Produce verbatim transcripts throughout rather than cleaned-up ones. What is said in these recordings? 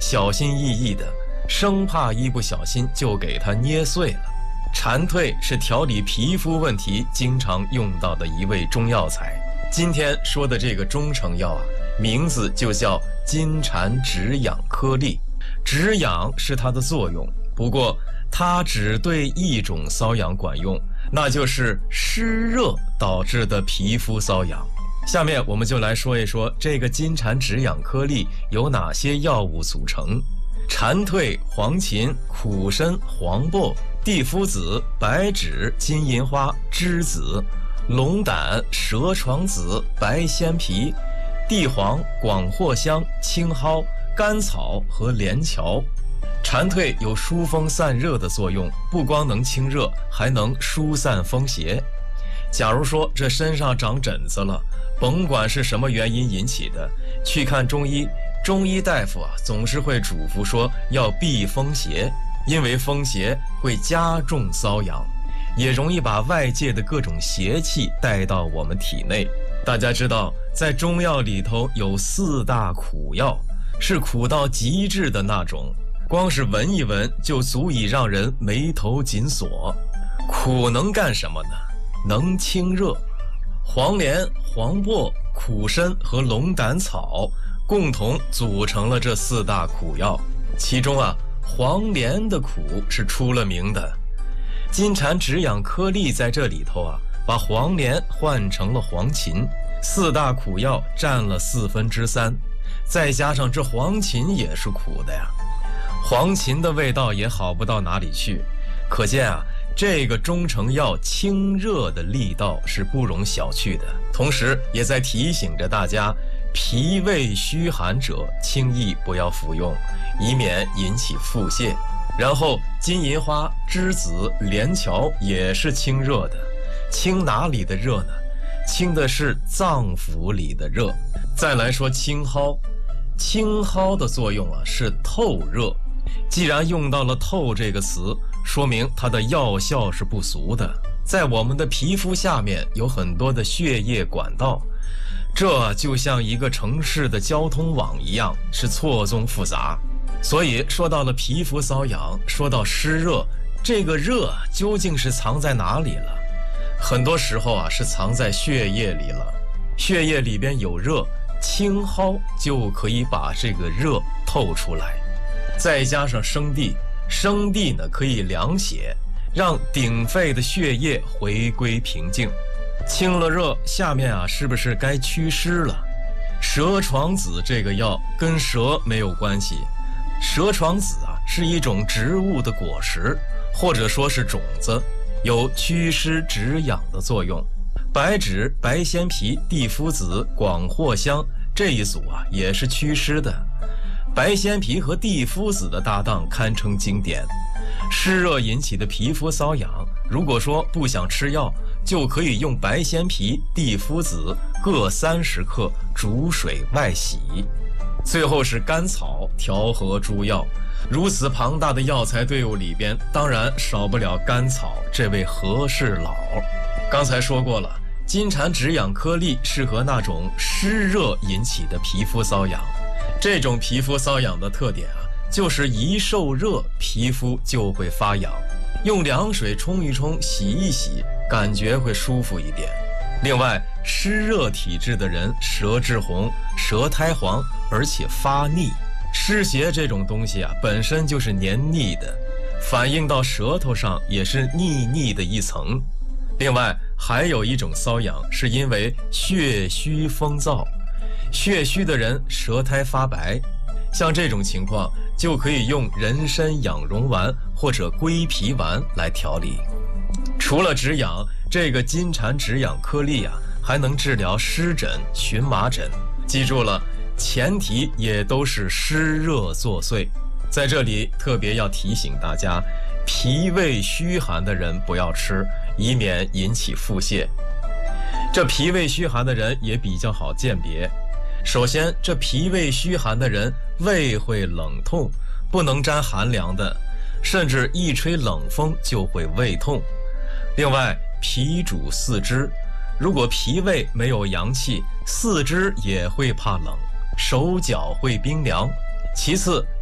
小心翼翼的，生怕一不小心就给它捏碎了。蝉蜕是调理皮肤问题经常用到的一味中药材。今天说的这个中成药啊，名字就叫金蝉止痒颗粒。止痒是它的作用，不过它只对一种瘙痒管用，那就是湿热导致的皮肤瘙痒。下面我们就来说一说这个金蝉止痒颗粒有哪些药物组成。蝉蜕、黄芩、苦参、黄柏、地肤子、白芷、金银花、栀子、龙胆、蛇床子、白仙皮、地黄、广藿香、青蒿、甘草和连翘。蝉蜕有疏风散热的作用，不光能清热，还能疏散风邪。假如说这身上长疹子了，甭管是什么原因引起的，去看中医，中医大夫啊总是会嘱咐说要避风邪，因为风邪会加重瘙痒，也容易把外界的各种邪气带到我们体内。大家知道，在中药里头有四大苦药，是苦到极致的那种，光是闻一闻就足以让人眉头紧锁。苦能干什么呢？能清热。黄连、黄柏、苦参和龙胆草共同组成了这四大苦药，其中啊，黄连的苦是出了名的。金蝉止痒颗粒在这里头啊，把黄连换成了黄芩，四大苦药占了四分之三，再加上这黄芩也是苦的呀，黄芩的味道也好不到哪里去，可见啊，这个中成药清热的力道是不容小觑的。同时也在提醒着大家，脾胃虚寒者轻易不要服用，以免引起腹泻。然后金银花、栀子、连翘也是清热的，清哪里的热呢？清的是脏腑里的热。再来说青蒿，青蒿的作用啊是透热，既然用到了透这个词，说明它的药效是不俗的。在我们的皮肤下面有很多的血液管道，这就像一个城市的交通网一样，是错综复杂。所以说到了皮肤瘙痒，说到湿热，这个热究竟是藏在哪里了？很多时候啊是藏在血液里了。血液里边有热，青蒿就可以把这个热透出来。再加上生地，生地呢可以凉血，让鼎沸的血液回归平静。清了热，下面啊是不是该祛湿了？蛇床子这个药跟蛇没有关系，蛇床子啊是一种植物的果实，或者说是种子，有祛湿止痒的作用。白芷、白仙皮、地肤子、广藿香这一组啊也是祛湿的。白仙皮和地肤子的搭档堪称经典。湿热引起的皮肤瘙痒，如果说不想吃药，就可以用白仙皮、地肤子各三十克煮水外洗。最后是甘草，调和诸药。如此庞大的药材队伍里边，当然少不了甘草这位和事佬。刚才说过了，金蝉止痒颗粒适合那种湿热引起的皮肤瘙痒。这种皮肤瘙痒的特点啊，就是一受热，皮肤就会发痒，用凉水冲一冲，洗一洗，感觉会舒服一点。另外，湿热体质的人舌质红、舌苔黄，而且发腻。湿邪这种东西啊，本身就是黏腻的，反映到舌头上也是腻腻的一层。另外，还有一种瘙痒是因为血虚风燥，血虚的人舌苔发白，像这种情况就可以用人参养荣丸或者归脾丸来调理。除了止痒，这个金蝉止痒颗粒啊，还能治疗湿疹、荨麻疹。记住了，前提也都是湿热作祟。在这里特别要提醒大家，脾胃虚寒的人不要吃，以免引起腹泻。这脾胃虚寒的人也比较好鉴别。首先，这脾胃虚寒的人胃会冷痛，不能沾寒凉的，甚至一吹冷风就会胃痛。另外，脾主四肢，如果脾胃没有阳气，四肢也会怕冷，手脚会冰凉。其次，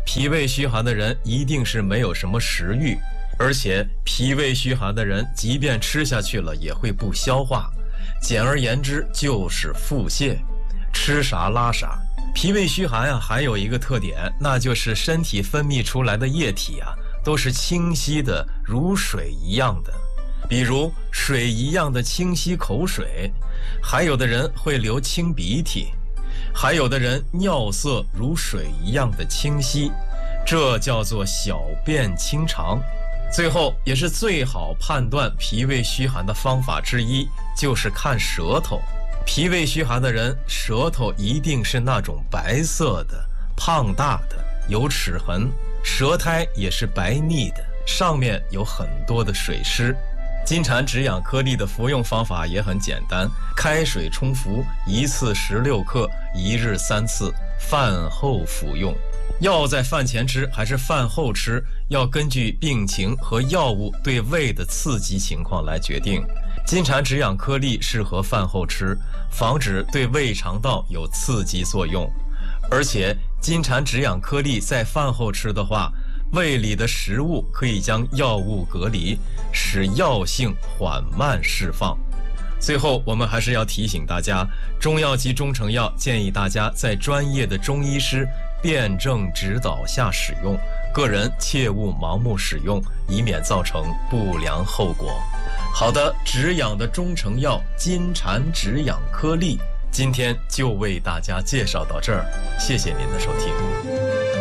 脾胃虚寒的人一定是没有什么食欲，而且脾胃虚寒的人即便吃下去了也会不消化，简而言之就是腹泻，吃啥拉啥。脾胃虚寒啊，还有一个特点，那就是身体分泌出来的液体啊，都是清晰的，如水一样的，比如水一样的清晰口水，还有的人会流清鼻涕，还有的人尿色如水一样的清晰，这叫做小便清长。最后也是最好判断脾胃虚寒的方法之一，就是看舌头。脾胃虚寒的人舌头一定是那种白色的、胖大的，有齿痕，舌苔也是白腻的，上面有很多的水湿。金蝉止痒颗粒的服用方法也很简单，开水冲服，一次十六克，一日三次，饭后服用。药在饭前吃还是饭后吃，要根据病情和药物对胃的刺激情况来决定。金蝉止痒颗粒适合饭后吃，防止对胃肠道有刺激作用。而且金蝉止痒颗粒在饭后吃的话，胃里的食物可以将药物隔离，使药性缓慢释放。最后我们还是要提醒大家，中药及中成药建议大家在专业的中医师辩证指导下使用，个人切勿盲目使用，以免造成不良后果。好的，止痒的中成药金蝉止痒颗粒，今天就为大家介绍到这儿，谢谢您的收听。